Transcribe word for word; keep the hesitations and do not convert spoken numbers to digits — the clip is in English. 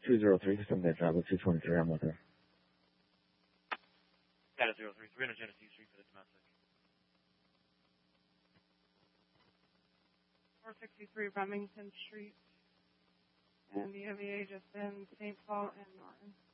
two zero three, Sunday Travel two twenty-three, I'm with her. Got it, zero three, three hundred Genesee Street for the domestic. four sixty-three Remington Street. And the M E A just in Saint Paul and Norton.